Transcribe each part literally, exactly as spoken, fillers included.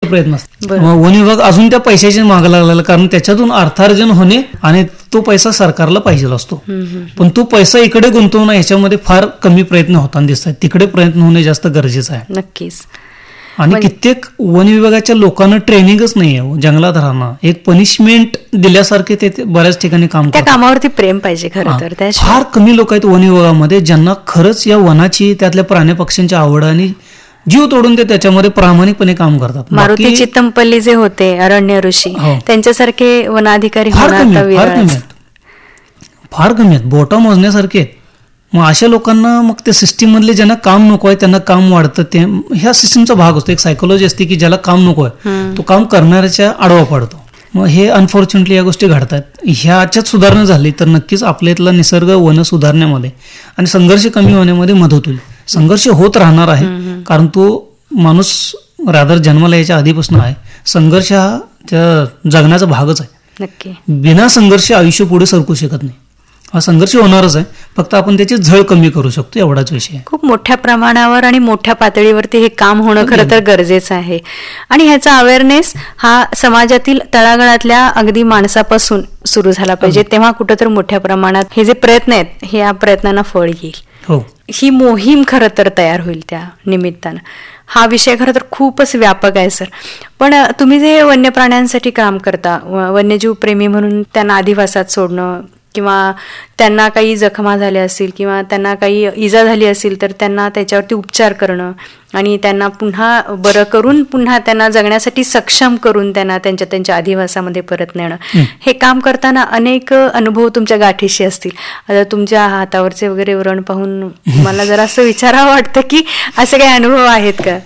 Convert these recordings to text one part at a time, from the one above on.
प्रयत्न असतात. वन विभाग अजून त्या पैशाची मागं लागलेला, कारण त्याच्यातून अर्थार्जन होणे आणि तो पैसा सरकारला पाहिजे असतो, पण तो पैसा इकडे गुंतवणं ह्याच्यामध्ये फार कमी प्रयत्न होताना दिसतात. तिकडे प्रयत्न होणे जास्त गरजेचं आहे. नक्कीच. आणि कित्येक वन विभागाच्या लोकांना ट्रेनिंगच नाही आहे जंगलात राहणं, एक पनिशमेंट दिल्यासारखे ते बऱ्याच ठिकाणी काम त्या कामावरती प्रेम पाहिजे खरं तर. फार कमी लोक आहेत वन विभागामध्ये ज्यांना खरंच या वनाची, त्यातल्या प्राणी पक्ष्यांची आवड आणि जीव तोडून ते त्याच्यामध्ये प्रामाणिकपणे काम करतात. मारुती चित्तमपल्ली जे होते अरण्य ऋषी, त्यांच्यासारखे वनाधिकारी फार कमी आहेत, फार कमी आहेत, बोटा मोजण्यासारखे आहेत. मग अशा लोकांना मग त्या सिस्टीम मधले ज्यांना काम नको आहे त्यांना काम वाढतं, ते ह्या सिस्टीमचा भाग असतो. एक सायकोलॉजी असते की ज्याला काम नको आहे तो काम करणाऱ्याच्या आडवा पाडतो. मग हे अनफॉर्च्युनेटली या गोष्टी घडतात. ह्याच्यात सुधारणा झाली तर नक्कीच आपल्या इथला निसर्ग वन सुधारण्यामध्ये आणि संघर्ष कमी होण्यामध्ये मदत होईल. संघर्ष होत राहणार आहे, कारण तो माणूस रादर जन्माला याच्या आधीपासून आहे. संघर्ष हा त्या जगण्याचा भागच आहे. नक्की. बिना संघर्ष आयुष्य पुढे सरकू शकत नाही. हा संघर्ष होणारच आहे, फक्त आपण त्याची झळ कमी करू शकतो, एवढाच विषय आहे. खूप मोठ्या प्रमाणावर आणि मोठ्या पातळीवरती हे काम होणं खरं तर गरजेचं आहे. आणि ह्याचा अवेअरनेस हा समाजातील तळागाळातल्या अगदी माणसापासून सुरू झाला पाहिजे, तेव्हा कुठं तर मोठ्या प्रमाणात हे जे प्रयत्न आहेत हे या प्रयत्नांना फळ येईल. हो, ही मोहीम खरं तर तयार होईल त्या निमित्तानं. हा विषय खरं तर खूपच व्यापक आहे सर. पण तुम्ही जे वन्य प्राण्यांसाठी काम करता, वन्यजीव प्रेमी म्हणून त्यांना अधिवासात सोडणं किंवा त्यांना काही जखमा झाल्या असतील किंवा त्यांना काही इजा झाली असेल तर त्यांना त्याच्यावरती उपचार करणं आणि त्यांना पुन्हा बरं करून पुन्हा त्यांना जगण्यासाठी सक्षम करून त्यांना त्यांच्या त्यांच्या अधिवासामध्ये परत नेणं, हे काम करताना अनेक अनुभव तुमच्या गाठीशी असतील. आता तुमच्या हातावरचे वगैरे व्रण पाहून मला जरा असं विचारावं वाटतं की असे काही अनुभव आहेत का?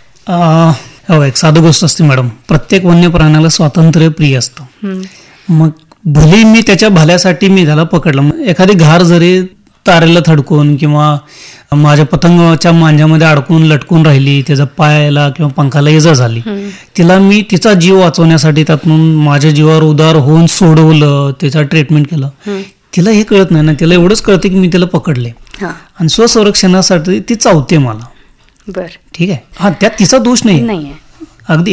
हो, एक साधी गोष्ट असते मॅडम, प्रत्येक वन्य प्राण्याला स्वातंत्र्य प्रिय असतं. मग भले मी त्याच्या भल्यासाठी मी त्याला पकडलं, एखादी घार जरी तारेला थडकून किंवा माझ्या पतंगाच्या मांज्यामध्ये अडकून लटकून राहिली, त्याचा पायाला किंवा पंखाला इजा झाली, तिला मी तिचा जीव वाचवण्यासाठी त्यातून माझ्या जीवावर उदार होऊन सोडवलं, त्याचा ट्रीटमेंट केलं. तिला हे कळत नाही ना, तिला एवढंच कळते की मी तिला पकडले आणि स्वसंरक्षणासाठी ती चावते मला. बर, ठीक आहे, हा त्यात तिचा दोष नाही अगदी.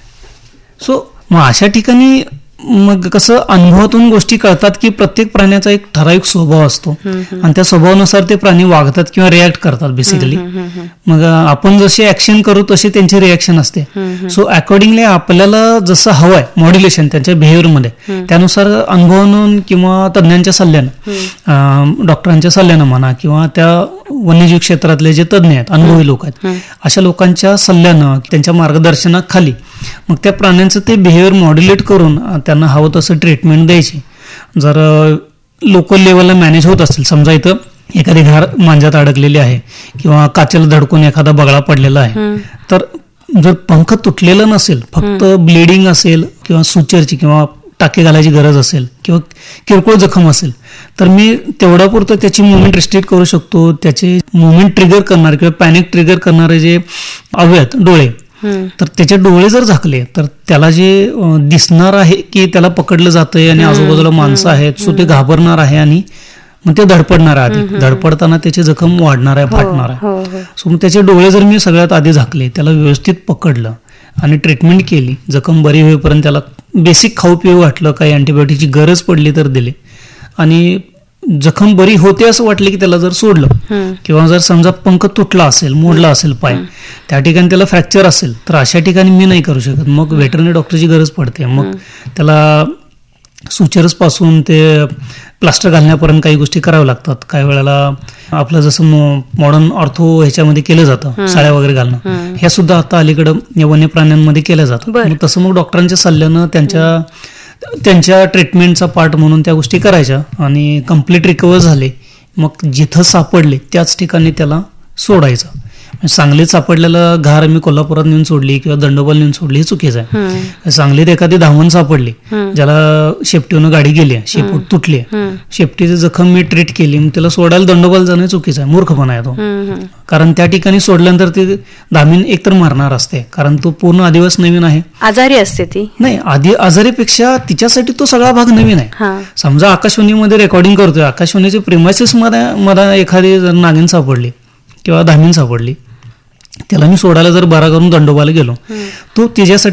सो मग अशा ठिकाणी मग कसं अनुभवातून गोष्टी कळतात की प्रत्येक प्राण्याचा एक ठराविक स्वभाव असतो आणि त्या स्वभावानुसार ते प्राणी वागतात किंवा रिॲक्ट करतात बेसिकली. मग आपण जसे ऍक्शन करू तशी त्यांची रिॲक्शन असते. सो अकॉर्डिंगली आपल्याला जसं हवंय मॉड्युलेशन त्यांच्या बिहेवियरमध्ये, त्यानुसार अनुभवानं किंवा तज्ञांच्या सल्ल्यानं, डॉक्टरांच्या सल्ल्यानं म्हणा किंवा त्या वन्यजीव क्षेत्रातले जे तज्ञ आहेत, अनुभवी लोक आहेत, अशा लोकांच्या सल्ल्यानं त्यांच्या मार्गदर्शनाखाली मग त्या प्राण्यांचं ते बिहेवियर मॉड्युलेट करून त्यांना हवं तसं ट्रीटमेंट द्यायची. जर लोकल लेवलला मॅनेज होत असेल, समजा इथं एखादी घार मांजात अडकलेली आहे किंवा काचेला धडकून एखादा बगळा पडलेला आहे, तर जर पंख तुटलेलं नसेल, फक्त ब्लिडिंग असेल किंवा सुचरची किंवा टाके घालायची गरज असेल किंवा किरकोळ जखम असेल, तर मी तेवढा पुरतं त्याची मुवमेंट रिस्ट्रिक्ट करू शकतो. त्याचे मुवमेंट ट्रिगर करणारे किंवा पॅनिक ट्रिगर करणारे जे अवयव आहेत, डोळे, तर त्याचे डोळे जर झाकले तर त्याला जे दिसणार आहे की त्याला पकडलं जातंय आणि आजूबाजूला माणसं आहेत, सो ते घाबरणार आहे आणि मग ते धडपडणार आहे. आधी धडपडताना त्याची जखम वाढणार आहे, फाटणार आहे. सो मग त्याचे डोळे जर मी सगळ्यात आधी झाकले, त्याला व्यवस्थित पकडलं आणि ट्रीटमेंट केली, जखम बरी होईपर्यंत त्याला बेसिक खाऊ पिऊ वाटलं, काही अँटीबायोटिकची गरज पडली तर दिली आणि जखम बरी होते असं वाटलं की त्याला जर सोडलं किंवा जर समजा पंख तुटला असेल, मोडला असेल पाय, त्या ठिकाणी त्याला फ्रॅक्चर असेल, तर अशा ठिकाणी मी नाही करू शकत. मग व्हेटरनरी डॉक्टरची गरज पडते. मग त्याला सुचर्स पासून ते प्लास्टर घालण्यापर्यंत काही गोष्टी कराव्या लागतात. काही वेळेला आपलं जसं मॉडर्न ऑर्थो ह्याच्यामध्ये केलं जातं, साड्या वगैरे घालणं, हे सुद्धा आता अलीकडं या वन्य प्राण्यांमध्ये केलं जातं. मग तसं मग डॉक्टरांच्या सल्ल्यानं त्यांच्या त्यांच्या ट्रीटमेंटचा पार्ट म्हणून त्या गोष्टी करायच्या आणि कम्प्लीट रिकवर झाले, मग जिथं सापडले त्याच ठिकाणी त्याला सोडायचं. सांगलीत सापडलेलं घार मी कोल्हापुरात नेऊन सोडली किंवा दंडोबाला नेऊन सोडली, हे चुकीचं आहे. सांगलीत एखादी धावण सापडली, ज्याला शेपटीनं गाडी गेली, शेपूट तुटली, शेपटीची जखम मी ट्रीट केली, मग त्याला सोडायला दंडोबाला जाणं चुकीचं आहे, मूर्खपणा आहे तो. कारण त्या ठिकाणी सोडल्यानंतर ती धामीन एकतर मारणार असते, कारण तो पूर्ण आदिवास नवीन आहे, आजारी असते ती. नाही, आधी आजारीपेक्षा तिच्यासाठी तो सगळा भाग नवीन आहे. समजा आकाशवाणीमध्ये रेकॉर्डिंग करतोय, आकाशवाणीच्या प्रिमायसेस मध्ये मला एखादी नागिन सापडली किंवा धामीन सापडली, त्याला मी सोडायला जर बारा करून दंडोबाला गेलो, तो तिच्यासाठी